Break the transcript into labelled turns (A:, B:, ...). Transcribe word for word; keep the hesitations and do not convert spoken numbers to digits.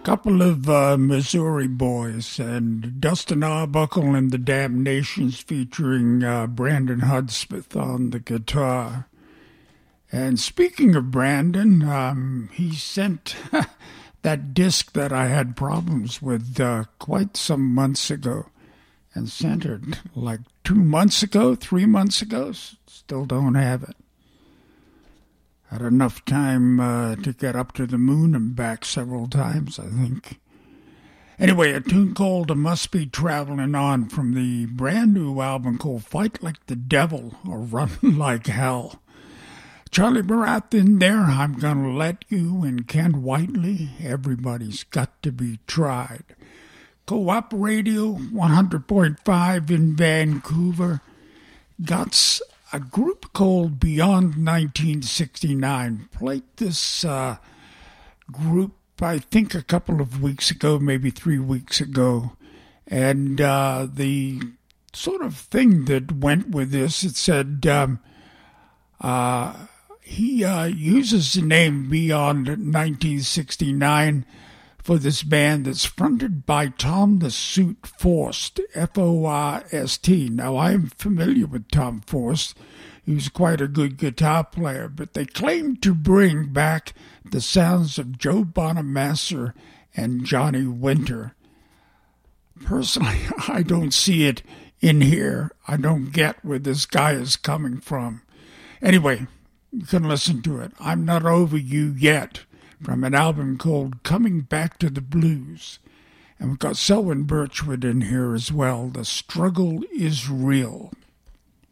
A: Couple of uh, Missouri boys, and Dustin Arbuckle and the Damnations featuring uh, Brandon Hudspeth on the guitar. And speaking of Brandon, um, he sent that disc that I had problems with uh, quite some months ago, and sent it like two months ago, three months ago. Still don't have it. Had enough time uh, to get up to the moon and back several times, I think. Anyway, a tune called Must Be Traveling On from the brand new album called Fight Like the Devil or Run Like Hell. Charlie Barath in there, I'm Gonna Let You, and Kent Whiteley, Everybody's Got to Be Tried. Co-op Radio, one hundred point five in Vancouver. Got a group called Beyond nineteen sixty-nine. Played this uh, group, I think, a couple of weeks ago, maybe three weeks ago. And uh, the sort of thing that went with this, it said um, uh, he uh, uses the name Beyond nineteen sixty-nine for this band that's fronted by Tom the Suit Forst, F O R S T. Now, I'm familiar with Tom Forst. He was quite a good guitar player, but they claim to bring back the sounds of Joe Bonamassa and Johnny Winter. Personally, I don't see it in here. I don't get where this guy is coming from. Anyway, you can listen to it. I'm Not Over You Yet, from an album called Coming Back to the Blues. And we've got Selwyn Birchwood in here as well. The Struggle is Real.